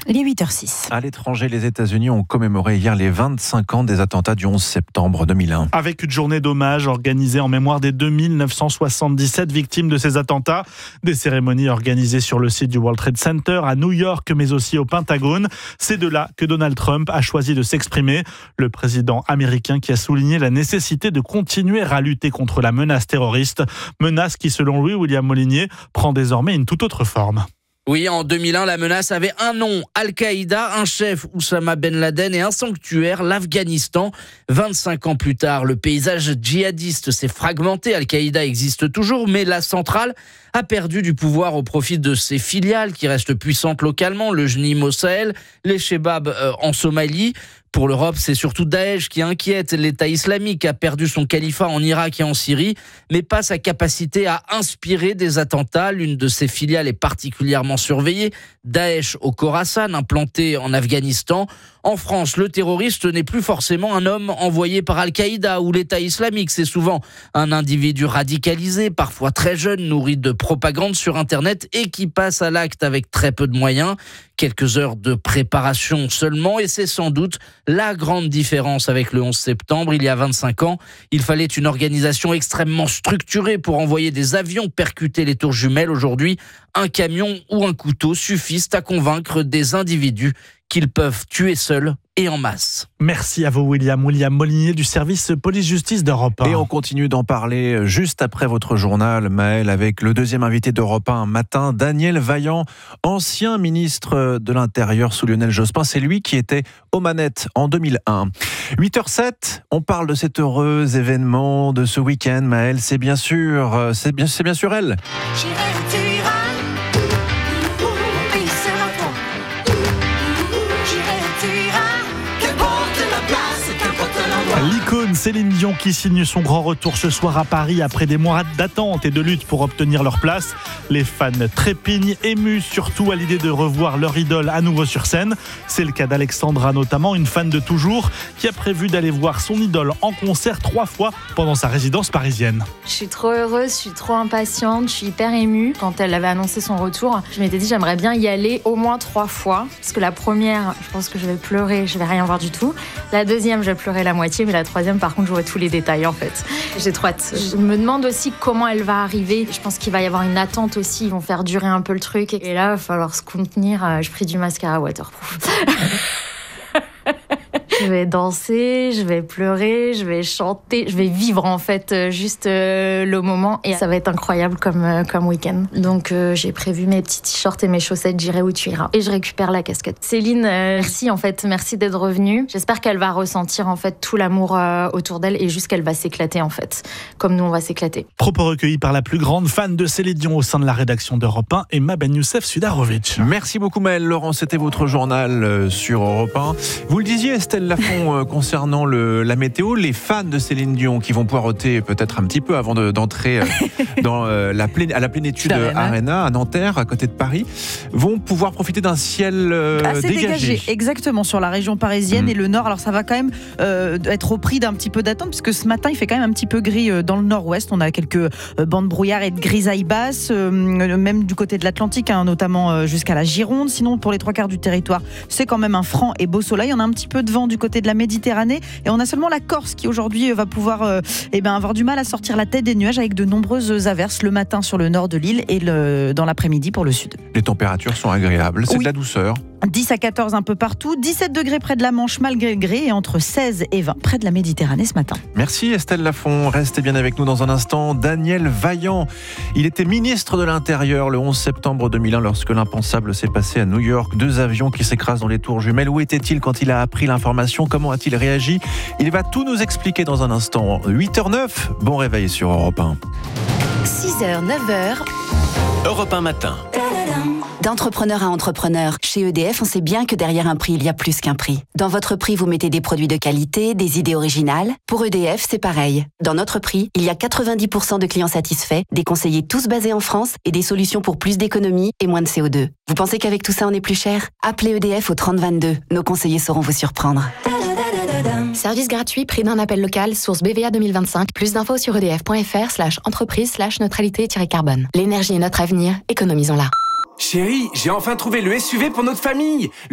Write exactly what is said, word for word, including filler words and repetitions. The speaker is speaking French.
Il est huit heures six. À l'étranger, les États-Unis ont commémoré hier les vingt-cinq ans des attentats du onze septembre deux mille un. Avec une journée d'hommage organisée en mémoire des deux mille neuf cent soixante-dix-sept victimes de ces attentats. Des cérémonies organisées sur le site du World Trade Center à New York, mais aussi au Pentagone. C'est de là que Donald Trump a choisi de s'exprimer. Le président américain qui a souligné la nécessité de continuer à lutter contre la menace terroriste. Menace qui, selon lui, William Molinier, prend désormais une toute autre forme. Oui, en deux mille un, la menace avait un nom, Al-Qaïda, un chef, Oussama Ben Laden, et un sanctuaire, l'Afghanistan. vingt-cinq ans plus tard, le paysage djihadiste s'est fragmenté. Al-Qaïda existe toujours, mais la centrale a perdu du pouvoir au profit de ses filiales qui restent puissantes localement, le Jnim au Sahel, les Shebab euh, en Somalie. Pour l'Europe, c'est surtout Daesh qui inquiète. L'État islamique a perdu son califat en Irak et en Syrie, mais pas sa capacité à inspirer des attentats. L'une de ses filiales est particulièrement surveillée, Daesh au Khorasan, implanté en Afghanistan. En France, le terroriste n'est plus forcément un homme envoyé par Al-Qaïda ou l'État islamique. C'est souvent un individu radicalisé, parfois très jeune, nourri de propagande sur Internet et qui passe à l'acte avec très peu de moyens. Quelques heures de préparation seulement, et c'est sans doute la grande différence avec le onze septembre. Il y a vingt-cinq ans, il fallait une organisation extrêmement structurée pour envoyer des avions percuter les tours jumelles. Aujourd'hui, un camion ou un couteau suffisent à convaincre des individus qu'ils peuvent tuer seuls et en masse. Merci à vous, William. William Molinier du service police-justice d'Europe un. Et on continue d'en parler juste après votre journal, Maël, avec le deuxième invité d'Europe un matin, Daniel Vaillant, ancien ministre de l'Intérieur sous Lionel Jospin. C'est lui qui était aux manettes en deux mille un. huit heures sept, on parle de cet heureux événement de ce week-end, Maël. C'est bien sûr, c'est bien, c'est bien sûr elle. L'icône Céline Dion qui signe son grand retour ce soir à Paris après des mois d'attente et de lutte pour obtenir leur place. Les fans trépignent, émus surtout à l'idée de revoir leur idole à nouveau sur scène. C'est le cas d'Alexandra notamment, une fan de toujours, qui a prévu d'aller voir son idole en concert trois fois pendant sa résidence parisienne. Je suis trop heureuse, je suis trop impatiente, je suis hyper émue. Quand elle avait annoncé son retour, je m'étais dit j'aimerais bien y aller au moins trois fois. Parce que la première, je pense que je vais pleurer, je vais rien voir du tout. La deuxième, je vais pleurer la moitié, mais la troisième, par contre, je vois tous les détails en fait. J'ai trop hâte. Je me demande aussi comment elle va arriver. Je pense qu'il va y avoir une attente aussi. Ils vont faire durer un peu le truc. Et là, il va falloir se contenir. Je prie du mascara waterproof. Je vais danser, je vais pleurer, je vais chanter, je vais vivre en fait juste euh, le moment et ça va être incroyable comme, euh, comme week-end. Donc euh, j'ai prévu mes petits t-shirts et mes chaussettes, j'irai où tu iras. Et je récupère la casquette. Céline, euh, merci en fait, merci d'être revenue. J'espère qu'elle va ressentir en fait tout l'amour euh, autour d'elle et juste qu'elle va s'éclater en fait, comme nous on va s'éclater. Propos recueillis par la plus grande fan de Céline Dion au sein de la rédaction d'Europe un, Emma Ben Youssef Sudarovic. Merci beaucoup Maël. Laurent, c'était votre journal sur Europe un. Vous le disiez, Estelle Lafont, euh, concernant le, la météo, les fans de Céline Dion qui vont poireauter peut-être un petit peu avant de, d'entrer euh, dans, euh, la pleine, à la plénitude Arena. Arena à Nanterre, à côté de Paris, vont pouvoir profiter d'un ciel euh, assez dégagé. dégagé. Exactement, sur la région parisienne mmh. et le nord. Alors ça va quand même euh, être au prix d'un petit peu d'attente, puisque ce matin il fait quand même un petit peu gris euh, dans le nord-ouest. On a quelques euh, bandes brouillard et de grisailles basses, euh, même du côté de l'Atlantique, hein, notamment euh, jusqu'à la Gironde. Sinon, pour les trois quarts du territoire, c'est quand même un franc et beau soleil. On a un petit peu de vent du côté de la Méditerranée et on a seulement la Corse qui aujourd'hui va pouvoir euh, eh ben, avoir du mal à sortir la tête des nuages avec de nombreuses averses le matin sur le nord de l'île et le, dans l'après-midi pour le sud. Les températures sont agréables, c'est oui. de la douceur. dix à quatorze un peu partout, dix-sept degrés près de la Manche malgré le gré et entre seize et vingt près de la Méditerranée ce matin. Merci Estelle Lafont, restez bien avec nous dans un instant. Daniel Vaillant, il était ministre de l'Intérieur le onze septembre deux mille un lorsque l'impensable s'est passé à New York. Deux avions qui s'écrasent dans les tours jumelles. Où était-il quand il a appris l'information? Comment a-t-il réagi? Il va tout nous expliquer dans un instant. huit heures neuf, bon réveil sur Europe un. six heures, neuf heures. Europe un matin. D'entrepreneur à entrepreneur, chez E D F, on sait bien que derrière un prix, il y a plus qu'un prix. Dans votre prix, vous mettez des produits de qualité, des idées originales. Pour E D F, c'est pareil. Dans notre prix, il y a quatre-vingt-dix pour cent de clients satisfaits, des conseillers tous basés en France et des solutions pour plus d'économie et moins de C O deux. Vous pensez qu'avec tout ça, on est plus cher? Appelez E D F au trente vingt-deux. Nos conseillers sauront vous surprendre. Service gratuit, prix d'un appel local, source B V A deux mille vingt-cinq. Plus d'infos sur edf.fr slash entreprise slash neutralité-carbone. L'énergie est notre avenir, économisons-la. Chérie, j'ai enfin trouvé le S U V pour notre famille.